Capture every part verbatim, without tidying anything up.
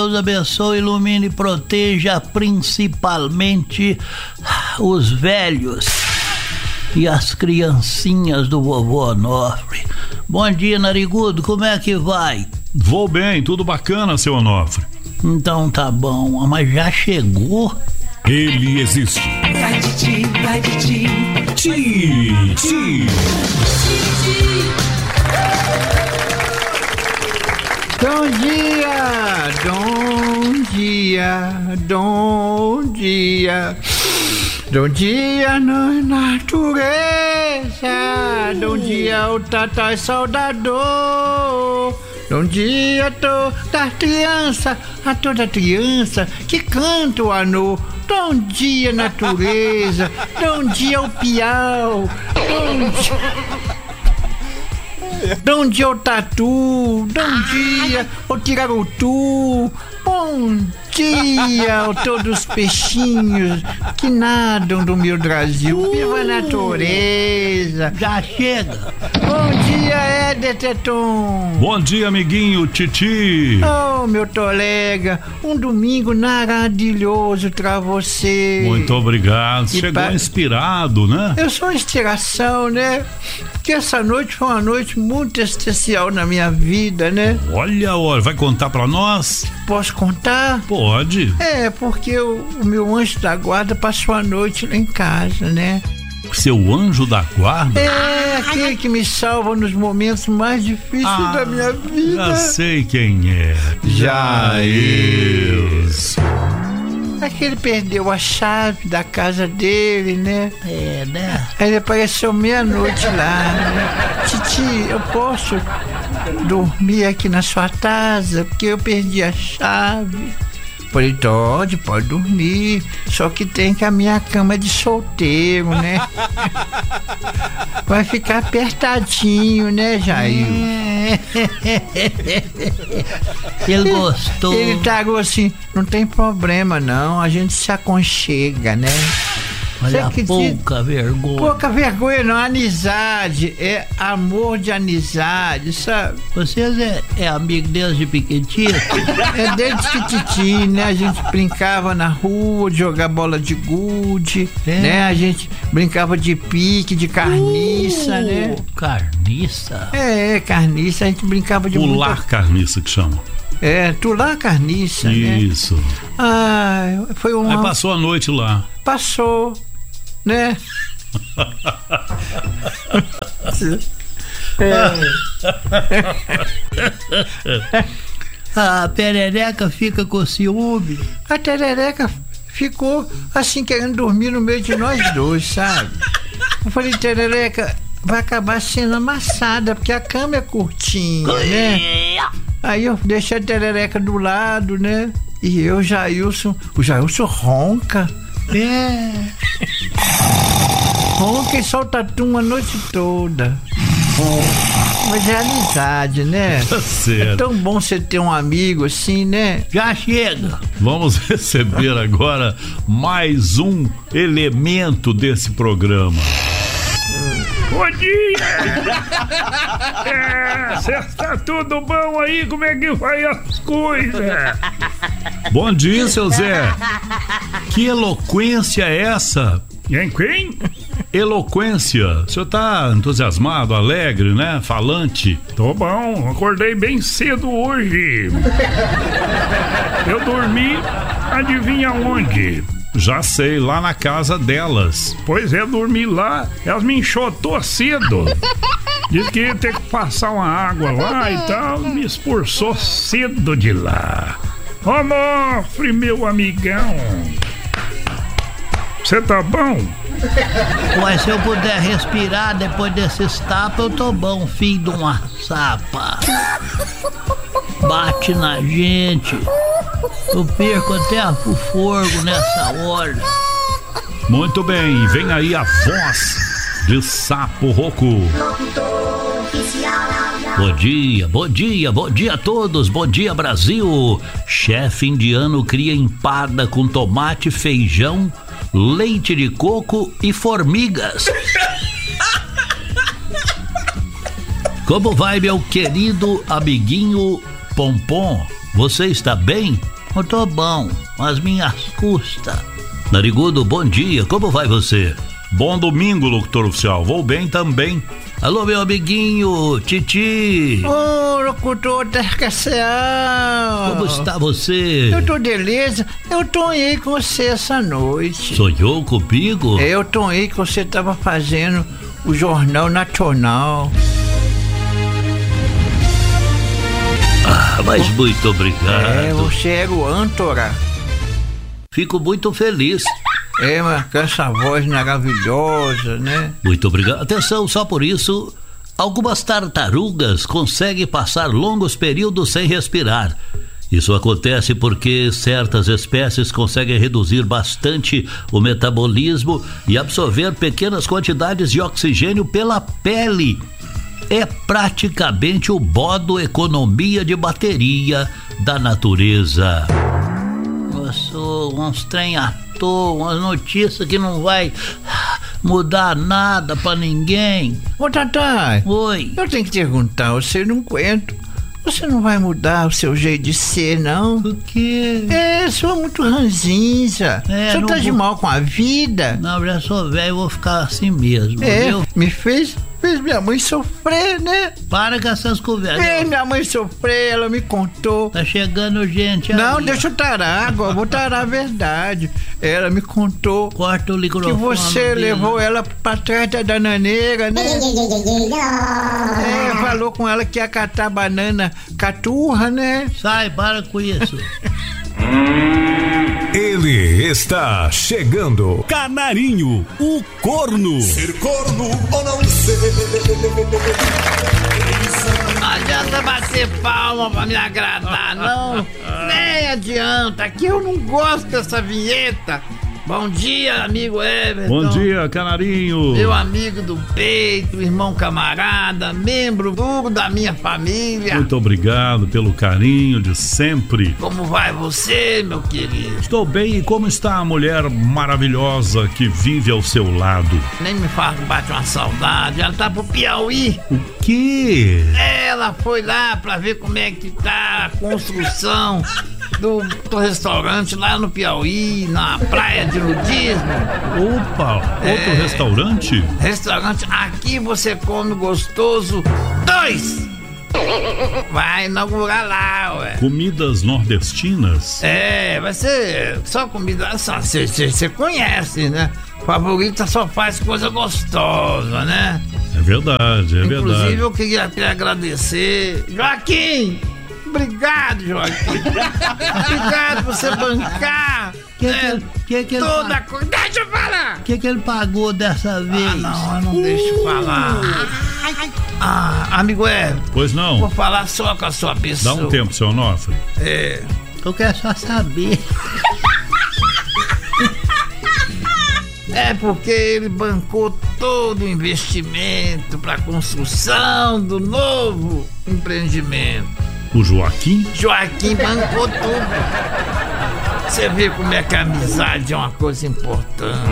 Deus abençoe, ilumine e proteja principalmente os velhos e as criancinhas do vovô Onofre. Bom dia, narigudo, como é que vai? Vou bem, tudo bacana, seu Onofre. Então tá bom, mas já chegou? Ele existe. Vai de ti, vai de ti. Ti, ti. Bom dia, bom dia, bom dia, bom dia na natureza, bom dia o Tatai Saudador, bom dia toda criança, a toda criança que canta o anô. Bom dia natureza, bom dia o piau, bom dia... Bom dia, o tatu. Bom dia, o tirarutu. Bom dia, a todos os peixinhos que nadam do meu Brasil. Viva a natureza. Já chega. Bom dia, Éder Teton. Bom dia, amiguinho Titi. Oh, meu colega, um domingo maravilhoso pra você. Muito obrigado. E chegou pa... inspirado, né? Eu sou inspiração, né? Porque essa noite foi uma noite muito especial na minha vida, né? Olha, olha, vai contar pra nós? Posso contar? Pode. É, porque o, o meu anjo da guarda passou a noite lá em casa, né? Seu anjo da guarda? É, aquele que me salva nos momentos mais difíceis ah, da minha vida. Já sei quem é. Jair. É que ele perdeu a chave da casa dele, né? É, né? Aí ele apareceu meia-noite lá, né? Titi, eu posso dormir aqui na sua casa porque eu perdi a chave. Falei, pode, pode dormir. Só que tem que a minha cama é de solteiro, né? Vai ficar apertadinho, né, Jair? Ele gostou. Ele tragou assim, não tem problema não, a gente se aconchega, né? Olha, pouca vergonha. Pouca vergonha não, amizade, é amor de amizade, sabe? Vocês é, é amigo desde pequitito? É desde pequitinho, né? A gente brincava na rua de jogar bola de gude, é. né? A gente brincava de pique, de carniça, uh, né? Carniça? É, carniça, a gente brincava de... Pular muita... carniça que chama. É, tular carniça, Isso. né? Ah, foi uma... Aí passou a noite lá. Passou, né? é. A perereca fica com ciúme. A perereca ficou assim querendo dormir no meio de nós dois, sabe? Eu falei, perereca, vai acabar sendo amassada porque a cama é curtinha, né? Aí eu deixei a perereca do lado, né? E eu, Jailson, o Jailson ronca. É. Ronca e solta atum a noite toda. Mas é amizade, né? Tá certo. É tão bom você ter um amigo assim, né? Já chega. Vamos receber agora mais um elemento desse programa. Bom dia! É, cê tá tudo bom aí? Como é que vai as coisas? Bom dia, seu Zé. Que eloquência é essa? Em quem? Eloquência. O senhor tá entusiasmado, alegre, né? Falante. Tô bom, acordei bem cedo hoje. Eu dormi, adivinha onde? Já sei, lá na casa delas. Pois é, dormi lá, elas me enxotou cedo. Diz que ia ter que passar uma água lá e tal, me expulsou cedo de lá. Onofre, meu amigão. Você tá bom? Mas se eu puder respirar depois desses tapas, eu tô bom, filho de uma sapa. Bate na gente. Eu perco até o fogo nessa hora. Muito bem, vem aí a voz de Sapo Roco. Bom dia, bom dia, bom dia a todos, bom dia Brasil. Chefe indiano cria empada com tomate, feijão, leite de coco e formigas. Como vai, meu querido amiguinho Pompom? você está bem? Eu tô bom, às minhas custas. Narigudo, bom dia, como vai você? Bom domingo, locutor oficial, vou bem também. Alô, meu amiguinho, Titi. Ô, oh, locutor da Cassial. Como está você? Eu tô beleza. Eu sonhei com você essa noite. Sonhou comigo? É, eu sonhei que você tava fazendo o Jornal Nacional. Ah, mas muito obrigado. É, você era o âncora. Fico muito feliz. É, mas com essa voz maravilhosa, né? Muito obrigado. Atenção, só por isso, algumas tartarugas conseguem passar longos períodos sem respirar. Isso acontece porque certas espécies conseguem reduzir bastante o metabolismo e absorver pequenas quantidades de oxigênio pela pele. É praticamente o modo economia de bateria da natureza. Eu sou uns trem à toa, umas notícias que não vai mudar nada pra ninguém. Ô, Tatá. Oi. Eu tenho que te perguntar, você não aguento. Você não vai mudar o seu jeito de ser, não? O quê? É, sou muito ranzinza. É, você não tá de vou... mal com a vida? Não, eu já sou velho, vou ficar assim mesmo, É, viu? me fez, fez minha mãe sofrer, né? Para com essas conversas. Fez minha mãe sofrer, ela me contou. Tá chegando gente Não, aí. deixa eu tarar água, vou tarar a verdade. Ela me contou Corta o microfone. que você dele. levou ela pra trás da bananeira, né? É, falou com ela que ia catar banana caturra, né? Sai, para com isso. Ele está chegando. Canarinho, o corno. Ser corno ou não ser? Não adianta bater palma pra me agradar, não. Nem adianta, que eu não gosto dessa vinheta. Bom dia, amigo Everton. Bom dia, Canarinho. Meu amigo do peito, irmão camarada, membro duro da minha família. Muito obrigado pelo carinho de sempre. Como vai você, meu querido? Estou bem, e como está a mulher maravilhosa que vive ao seu lado? Nem me faz que bate uma saudade. Ela tá pro Piauí. O quê? Ela foi lá pra ver como é que tá a construção do, do restaurante lá no Piauí, na praia de nudismo. Opa, outro É. restaurante? Restaurante Aqui Você Come Gostoso dois. Vai inaugurar lá, ué. Comidas nordestinas? É, vai ser só comida. Você conhece, né? Favorita só faz coisa gostosa, né? É verdade, é Inclusive, verdade. eu queria até agradecer. Joaquim! Obrigado, Joaquim! Obrigado por você bancar! Que né, que, que, que ele toda pa- coisa. Deixa eu falar! que que ele pagou dessa vez? Ah, não, eu não deixo eu falar. Ah, amigo é, Pois vou não? falar só com a sua Dá pessoa. um tempo, seu Onofre. É. Eu quero só saber. É porque ele bancou todo o investimento para a construção do novo empreendimento. O Joaquim? Joaquim bancou tudo. Você vê como é que a amizade é uma coisa importante.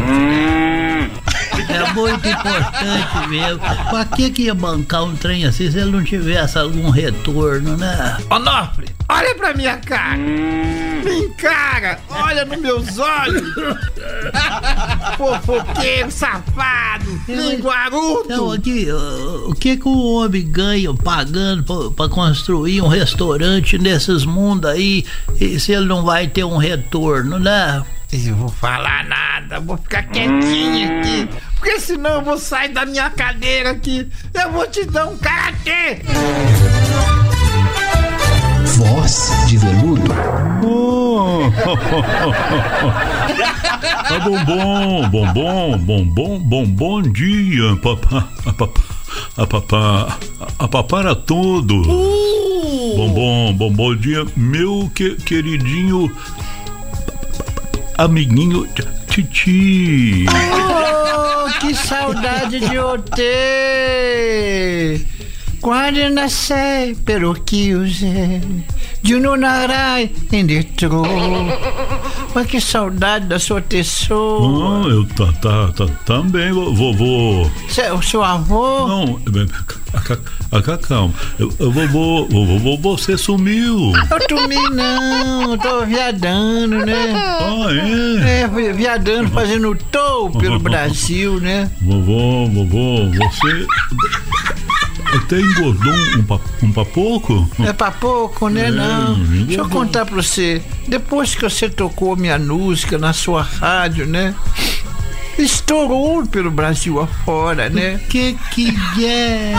É muito importante mesmo. Pra que que ia bancar um trem assim se ele não tivesse algum retorno, né? Onofre, olha pra minha cara. Me encara, olha nos meus olhos. Fofoqueiro, safado, Então, linguarudo. aqui, o que que o homem ganha pagando pra, pra construir um restaurante nesses mundos aí, e se ele não vai ter um retorno, né? Eu vou falar nada, vou ficar quietinho aqui, porque senão eu vou sair da minha cadeira aqui. Eu vou te dar um karatê. Voz de veludo. Oh. Ah, bombom, bombom, bombom, bom, bom dia, papá, a papá, a papá, a papá era tudo. Bombom, bom, bom dia, meu que, queridinho amiguinho Titi. Oh, que saudade de eu ter. Quando nasci, pero que usei de um narai em detro. Mas que saudade da sua pessoa. Não, eu tá, tá, tá, também, vovô. Cê, o seu avô? Não, calma. Eu, eu, vovô, vovô, você sumiu. Eu sumi não, eu tô viadando, né? Ah, é? É, viadando, fazendo tour pelo Brasil, né? Vovô, vovô, você até engordou um, pa, um papoco? É pra pouco, né? É, não. engordou. Deixa eu contar pra você. Depois que você tocou minha música na sua rádio, né? Estourou pelo Brasil afora, né? Que que é?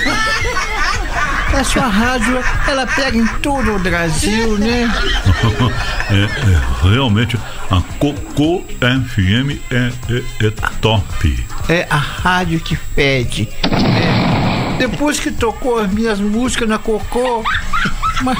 A sua rádio, ela pega em todo o Brasil, né? É, é, realmente, a Cocô F M é, é, é top. É a rádio que fede, né? Depois que tocou as minhas músicas na Cocô, mas...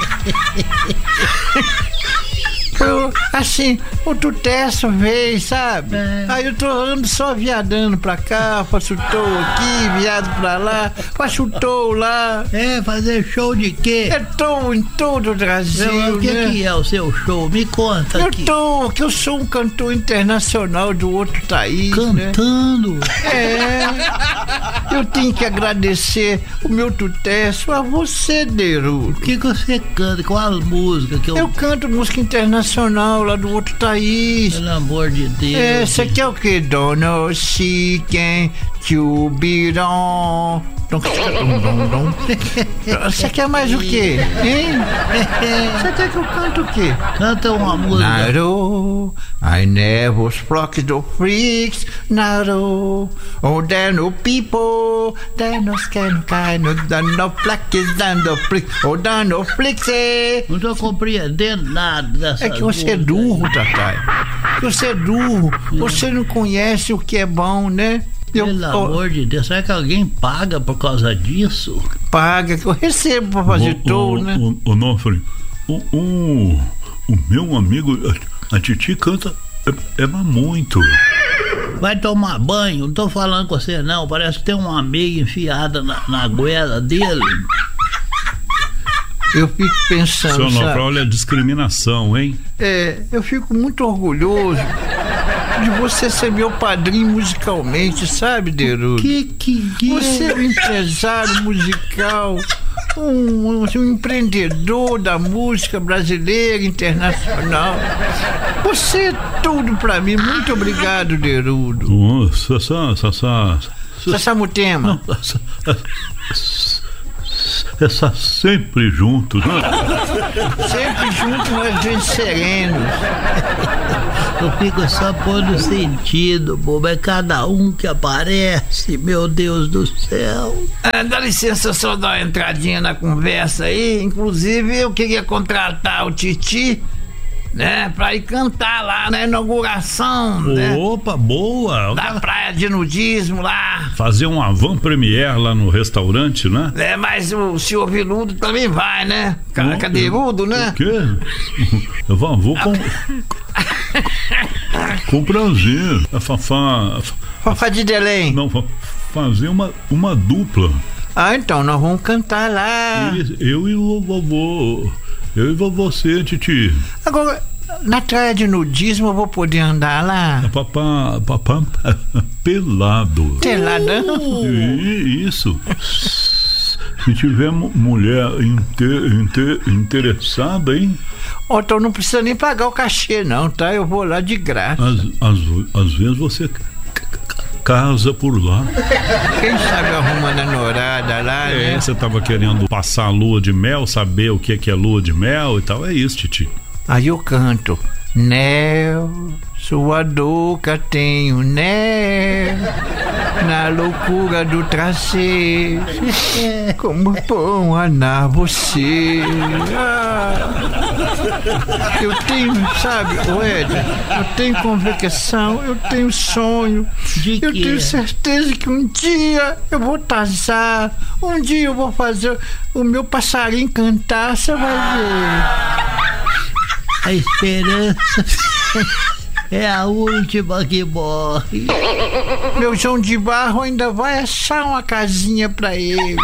eu, assim, o Tutesso veio, sabe? É. Aí eu tô andando só viadando pra cá, faço tour aqui, viado pra lá, faço tour lá. É, fazer show de quê? É tour em todo o Brasil, eu, o que, né? que é o seu show? Me conta eu aqui. Tô, que eu sou um cantor internacional do outro país, cantando? Né? É. Eu tenho que agradecer o meu Tutesso a você, Derudo. O que que você canta? Qual música que eu... Eu canto música internacional lá do outro país. Pelo amor de Deus. É, você quer o que? Dono Chicken, Chubirão. Você quer mais o quê? Hein? Você quer que eu canto o quê? Canta uma música. Naro, I never flock the freaks. Naro, oh, there no people. There no scan kind of done no flags than the flicks. Oh, there no flicks. Não tô compreendendo nada dessa. É que você é burro, Tatai. Você é burro. Você não conhece o que é bom, né? Eu, Pelo oh, amor de Deus, será que alguém paga por causa disso? Paga, que eu recebo pra fazer tour, né? Ô, Nofre, o, o, o meu amigo, a, a Titi canta é, é muito. Vai tomar banho, não tô falando com você não, parece que tem uma amiga enfiada na, na goela dele. Eu fico pensando, Seu Nofre, olha a discriminação, hein? É, eu fico muito orgulhoso de você ser meu padrinho musicalmente, sabe, Derudo? Que que que Você é um empresário musical, um, um, um empreendedor da música brasileira, internacional. Você é tudo pra mim. Muito obrigado, Derudo. Oh, Sassá, Sassá. Sassamutema. Essa sempre junto, né? Sempre junto nós venceremos. Eu fico só pondo sentido, bobo. É cada um que aparece, meu Deus do céu. Ah, dá licença, só dar uma entradinha na conversa aí. Inclusive, eu queria contratar o Titi, né, pra ir cantar lá na inauguração, né? Opa, boa! Da praia de nudismo lá. Fazer um avant premiere lá no restaurante, né? É, mas o senhor Viludo também vai, né? Cadeirudo, né? O quê? Eu vou, vou com... com prazer. A Fafá... Fafá de Delém. Não, fazer uma, uma dupla. Ah, então, nós vamos cantar lá. Eu e o vovô... Eu e você, Titi. Agora, na praia de nudismo eu vou poder andar lá? Papá, papá, pelado. Peladão? Isso. Se tiver mulher inter, inter, interessada, hein? Oh, então não precisa nem pagar o cachê, não, tá? Eu vou lá de graça. Às, às, às vezes você casa por lá. Quem sabe arruma namorada lá, é, né? Você tava querendo passar a lua de mel, saber o que é, que é lua de mel e tal. É isso, Titi. Aí eu canto. Nel, sua boca tem um nel na loucura do traseiro, como pão a na você. Ah, eu tenho, sabe, o Ed, eu tenho convicção, eu tenho sonho, de eu que? tenho certeza que um dia eu vou tasar, um dia eu vou fazer o meu passarinho cantar, você vai ver. A esperança é a última que morre. Meu João de Barro ainda vai achar uma casinha pra ele.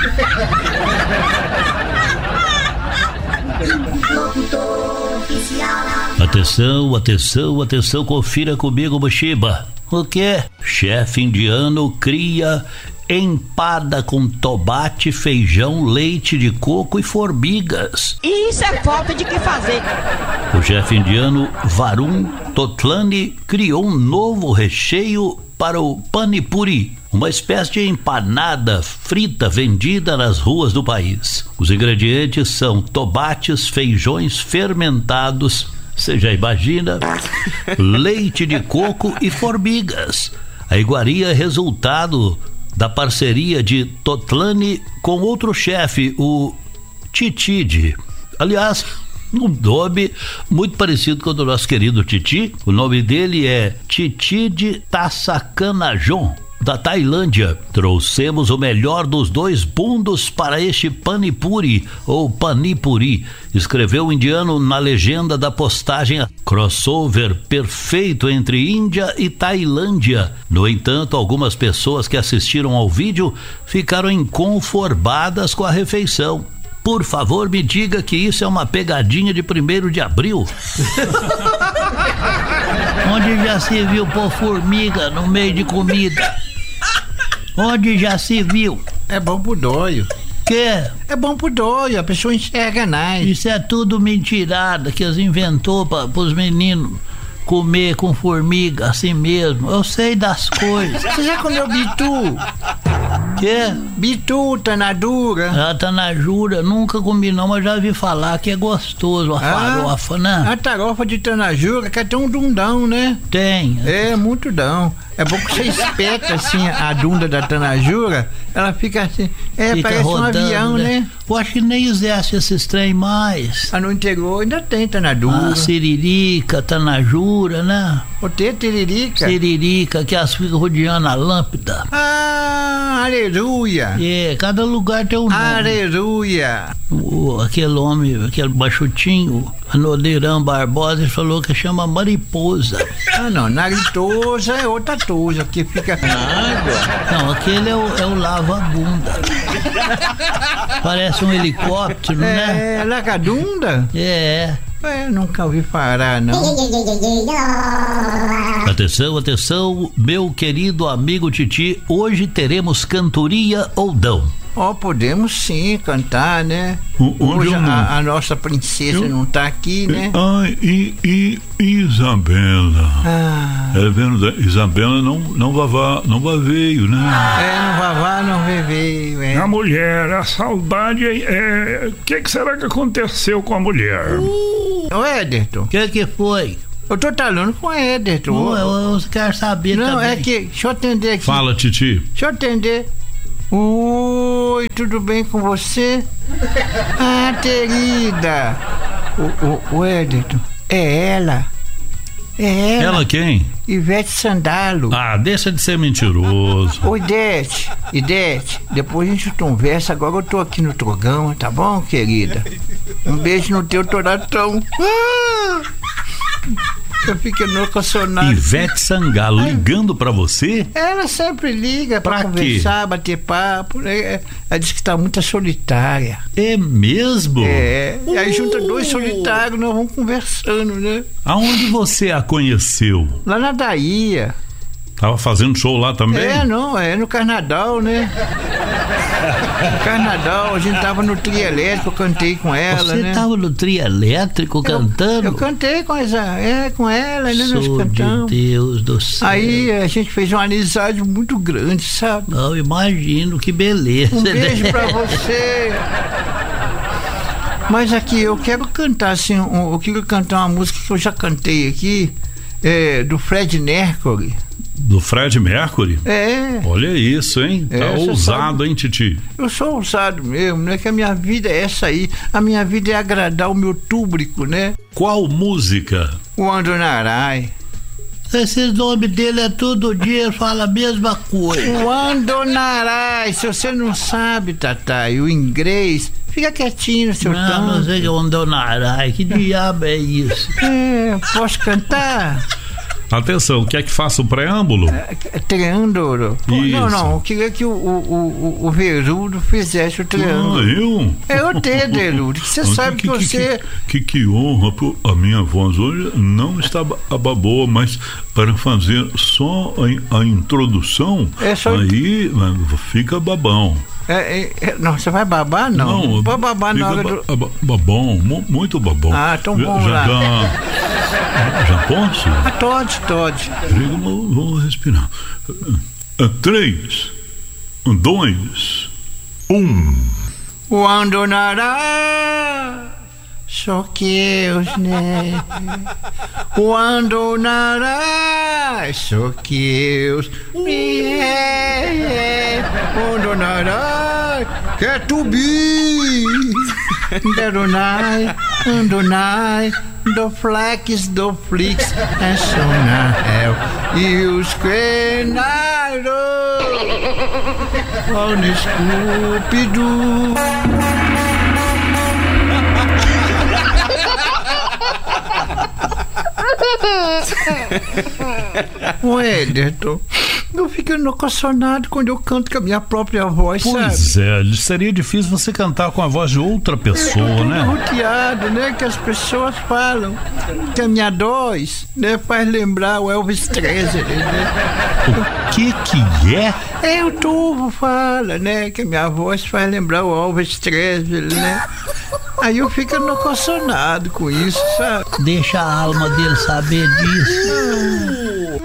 Atenção, atenção, atenção, confira comigo, Mochiba. O quê? Chefe indiano cria empada com tomate, feijão, leite de coco e formigas. Isso é falta de que fazer. O chefe indiano Varun Totlani criou um novo recheio para o panipuri, uma espécie de empanada frita vendida nas ruas do país. Os ingredientes são tomates, feijões fermentados, você já imagina, leite de coco e formigas. A iguaria é resultado da parceria de Totlani com outro chefe, o Titide. Aliás, um nome muito parecido com o do nosso querido Titi. O nome dele é Titide Tasakanajon, da Tailândia. Trouxemos o melhor dos dois mundos para este panipuri, ou panipuri, escreveu o indiano na legenda da postagem. Crossover perfeito entre Índia e Tailândia. No entanto, algumas pessoas que assistiram ao vídeo ficaram inconformadas com a refeição. Por favor, me diga que isso é uma pegadinha de primeiro de abril. Onde já se viu pôr formiga no meio de comida? Onde já se viu? É bom pro dóio. Que? É bom pro dóio, a pessoa enxerga mais. Isso é tudo mentirada que eles inventou para os meninos comer com formiga assim mesmo. Eu sei das coisas. Você já comeu bitu? Que? Bitu, tanadura. A tanajura, nunca comi não, mas já vi falar que é gostoso a Ah, farofa, né? A tarofa de tanajura, que é tão dundão, né? Tem. É, muito dão. É bom que você espeta assim a dunda da tanajura, ela fica assim, é, Fica parece rodando, um avião, né? Eu acho que nem exerce esses trem mais. Ah, no interior ainda tem tanadura. A siririca, tanajura, né? O tê, tiririca. Siririca, que as ficam rodeando a lâmpada. Ah, aleluia. É, cada lugar tem um nome. Aleluia. O, aquele homem, aquele baixotinho, Anodeirão Barbosa, ele falou que chama mariposa. Ah, não, naritosa é outra tosa, que fica na água. Não, aquele é o, é o lava-bunda. Parece um helicóptero, né? É, lagadunda? É. É, nunca ouvi falar, não. Atenção, atenção, meu querido amigo Titi, hoje teremos cantoria ou não? Ó, oh, podemos sim cantar, né? O- onde Hoje eu não? a, a nossa princesa Eu- não tá aqui, né? Ai, e, e Isabela? Ah, É verdade, Isabela não, não, vavá, não vá veio, né? é, não vavá, não veio, é. A mulher, a saudade, é. O que, que será que aconteceu com a mulher? Ô, Éderton, O que que foi? eu tô falando com o Éderton. Eu, eu, eu quero saber Não, também. é que, deixa eu atender aqui. Fala, Titi. Deixa eu atender. Oi, tudo bem com você? Ah, querida. O, o, o Éderton, é ela. É ela. Ela quem? Ivete Sandalo. Ah, deixa de ser mentiroso. Oi, Idete, Idete, depois a gente conversa, agora eu tô aqui no Trogão, tá bom, querida? Um beijo no teu toratão. Ah! Eu fico emocionado. Ivete Sangalo ligando pra você? Ela sempre liga pra, Pra quê? conversar, bater papo, né? Ela diz que tá muito solitária. É mesmo? É, e aí junta dois solitários, nós vamos conversando, né? Aonde você a conheceu? Lá na Bahia. Tava fazendo show lá também? É, não, é no Carnaval, né? No Carnaval, a gente tava no trio elétrico, eu cantei com ela, Você né? tava no trio elétrico cantando? Eu, eu cantei com essa, é, com ela, né? Nós Sou cantamos. de Deus do céu. Aí a gente fez uma amizade muito grande, sabe? Não, imagino, que beleza. Um né? beijo pra você. Mas aqui, eu quero cantar assim, um, eu quero cantar uma música que eu já cantei aqui, é, do Fred Mercury. Do Fred Mercury? É, Olha isso, hein? Tá É, você ousado, sabe. hein, Titi? eu sou ousado mesmo, né? Que a minha vida é essa aí. A minha vida é agradar o meu público, né? Qual música? O Andonarai. Esse nome dele é todo dia, ele fala a mesma coisa. O Andonarai. Se você não sabe, Tatai, o inglês, fica quietinho no seu Não, não canto. sei que é um Donarai. Que diabo é isso? É, posso cantar? Atenção, quer que faça o preâmbulo? É, triângulo. Isso. Não, não, eu queria que o, o, o, o Veludo fizesse o triângulo. Ah, eu? É o T, Veludo. Você Ah, sabe que, que, que você... Que, que, que honra, pô. A minha voz hoje não está ba- boa, mas para fazer só a, a introdução, É só- aí fica babão. É, é, é, não, você vai babar? Não, não pode babar na fica hora do... ba- ba- babão, mu- muito babão. Ah, então Já- vamos já, lá. Já, já posso? Ah, Todd, Todd. Diga, vou, vou respirar. É, três, dois, um. Quando nará, só que os né. Quando nará, só que os né. Quando nará, quer tubi. Darunai, andonai, do flex, do flix, é só na hell. E os crenados, vão no estúpido. Ô Ederton, eu fico emocionado quando eu canto com a minha própria voz, Pois sabe? é, seria difícil você cantar com a voz de outra pessoa, Eu tô né? roteado, né? Que as pessoas falam que a minha voz, né, faz lembrar o Elvis Presley, né? O que que é? É, o povo fala, né? Que a minha voz faz lembrar o Elvis Presley, né? Aí eu fico emocionado com isso, sabe? Deixa a alma dele saber disso.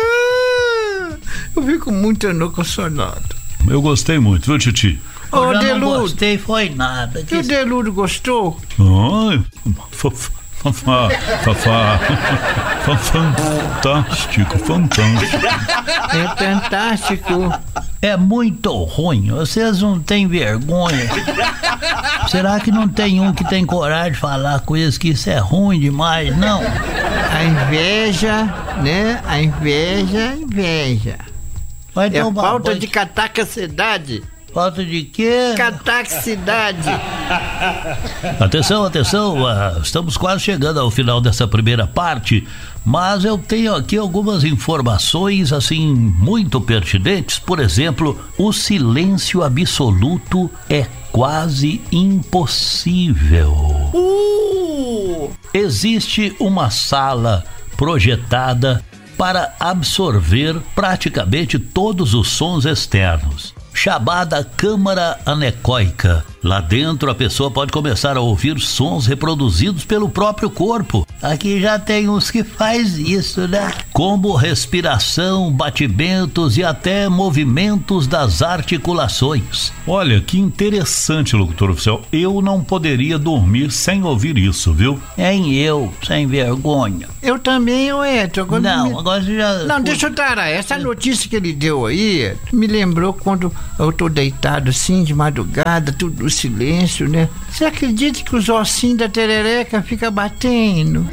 Ah, eu fico muito emocionado. Eu gostei muito, viu, Titi? Ô, Eu já não Deludo, gostei, foi nada. e o Deludo gostou? Ai, fafá, fafá, fafá, fantástico, fantástico. É fantástico. É muito ruim, vocês não têm vergonha. Será que não tem um que tem coragem de falar coisas que isso é ruim demais, não? A inveja, né? A inveja, a inveja. Vai É a tomar falta banho. de catacacidade. Falta de quê? Catacacidade. Atenção, atenção, ah, estamos quase chegando ao final dessa primeira parte, mas eu tenho aqui algumas informações, assim, muito pertinentes. Por exemplo, o silêncio absoluto é quase impossível. Uh! Existe uma sala projetada para absorver praticamente todos os sons externos, chamada câmara anecoica. Lá dentro a pessoa pode começar a ouvir sons reproduzidos pelo próprio corpo. Aqui já tem uns que faz isso, né? Como respiração, batimentos e até movimentos das articulações. Olha, que interessante, locutor oficial. Eu não poderia dormir sem ouvir isso, viu? Nem eu, sem vergonha. Eu também, ô Edson. Quando Não, me- agora você já... Não, deixa eu dar. Essa notícia que ele deu aí me lembrou quando eu tô deitado assim de madrugada, tudo no silêncio, né? Você acredita que os ossinhos da terereca ficam batendo?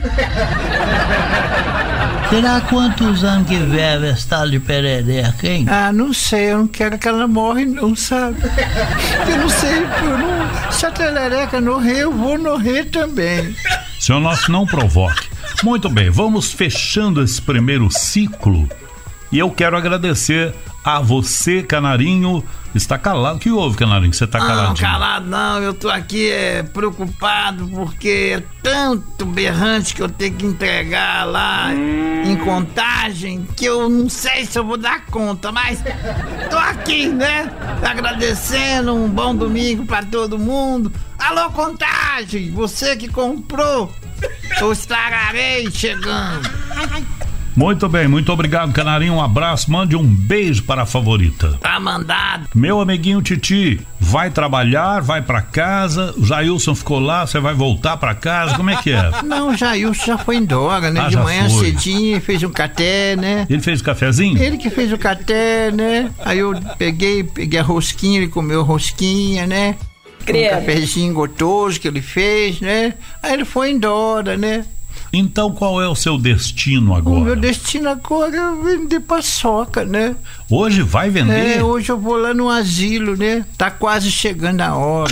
Será quantos anos que vive esse tal de perereca, hein? Ah, não sei, eu não quero que ela morre, não, sabe? Eu não sei, eu não, se a terereca morrer, eu vou morrer também. Senhor Nosso, não provoque. Muito bem, vamos fechando esse primeiro ciclo. E eu quero agradecer a você, Canarinho. Está calado. O que houve, Canarinho? Você está Não, caladinho? calado não, eu tô aqui é, preocupado porque é tanto berrante que eu tenho que entregar lá em Contagem que eu não sei se eu vou dar conta, mas tô aqui, né? Agradecendo, um bom domingo pra todo mundo. Alô, Contagem, você que comprou, eu estarei chegando. Muito bem, muito obrigado, Canarinho. Um abraço, mande um beijo para a favorita. Tá mandado. Meu amiguinho Titi, vai trabalhar, vai pra casa. O Jailson ficou lá, você vai voltar pra casa, como é que é? Não, o Jailson já foi embora, né? Ah, de já manhã foi. cedinho, fez um caté, né? Ele fez o cafezinho? Ele que fez o caté, né? Aí eu peguei, peguei a rosquinha, ele comeu rosquinha, né? Um cafezinho gostoso que ele fez, né? Aí ele foi embora, né? Então qual é o seu destino O agora? meu destino agora é vender paçoca, né? Hoje vai vender? É, hoje eu vou lá no asilo, né? Tá quase chegando a hora.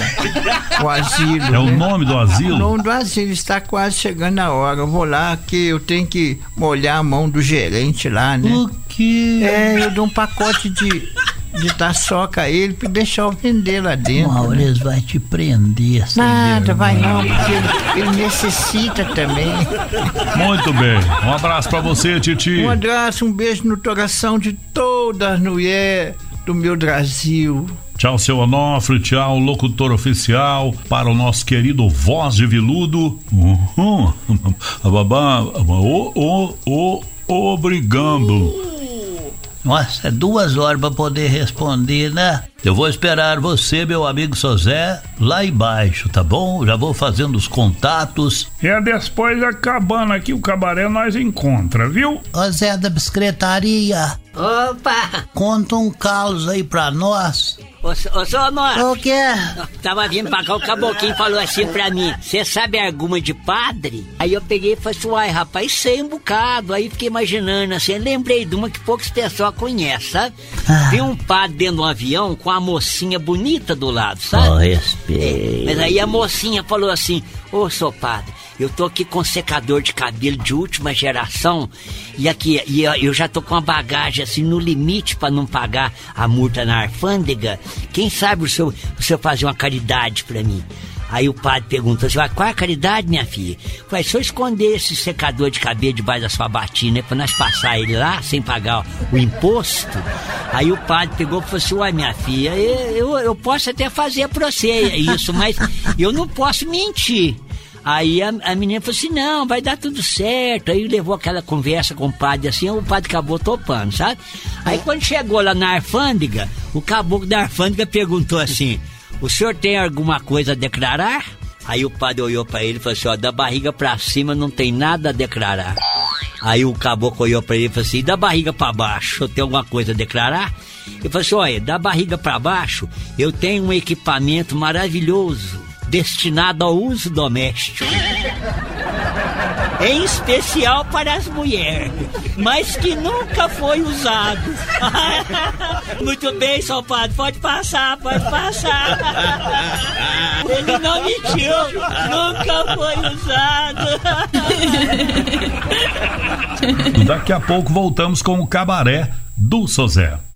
O asilo. É né? o nome do asilo? O nome do asilo está quase chegando a hora. Eu vou lá que eu tenho que molhar a mão do gerente lá, né? O quê? É, eu dou um pacote de, de taçoca a ele pra deixar eu vender lá dentro. né? Maurício vai te prender. sem Nada, vai vergonha. não, porque ele, ele necessita também. Muito bem. Um abraço pra você, Titi. Um abraço, um beijo no coração de todas as mulheres do meu Brasil. Tchau, seu Onofre. Tchau, locutor oficial. Para o nosso querido Voz de Veludo. Uhum. Babá. Ô, ô, ô, obrigado. Nossa, é duas horas pra poder responder, né? Eu vou esperar você, meu amigo Sozé, lá embaixo, tá bom? Já vou fazendo os contatos. E é depois, acabando aqui o cabaré, nós encontra, viu? Ô Zé da Bicicletaria, Opa! conta um caos aí pra nós. Ô, ô, ô Sonora, O quê? tava vindo pra cá, o caboclinho falou assim pra mim: você sabe alguma de padre? Aí eu peguei e falei assim: uai, rapaz, sei um bocado. Aí fiquei imaginando assim, lembrei de uma que poucas pessoas conhecem, sabe? Ah. Vi um padre dentro de um avião com a mocinha bonita do lado, sabe? Ó, respeito. Mas aí a mocinha falou assim: ô, seu padre, eu tô aqui com secador de cabelo de última geração e aqui, e eu, eu já tô com a bagagem assim no limite pra não pagar a multa na alfândega. Quem sabe o senhor, o senhor fazer uma caridade pra mim? Aí o padre perguntou assim: qual é a caridade, minha filha? Falei: se eu esconder esse secador de cabelo debaixo da sua batina, pra nós passar ele lá sem pagar o imposto. Aí o padre pegou e falou assim: uai, minha filha, eu, eu, eu posso até fazer pra você isso, mas eu não posso mentir. Aí a, a menina falou assim: não, vai dar tudo certo. Aí levou aquela conversa com o padre assim, o padre acabou topando, sabe? Aí quando chegou lá na alfândega, o caboclo da alfândega perguntou assim: o senhor tem alguma coisa a declarar? Aí o padre olhou pra ele e falou assim: ó, da barriga pra cima não tem nada a declarar. Aí o caboclo olhou pra ele e falou assim: da barriga pra baixo, eu tenho alguma coisa a declarar? Ele falou assim: olha, da barriga pra baixo eu tenho um equipamento maravilhoso destinado ao uso doméstico, em especial para as mulheres, mas que nunca foi usado. Muito bem, seu padre, pode passar, pode passar. Ele não mentiu, nunca foi usado. Daqui a pouco voltamos com o cabaré do Sozé.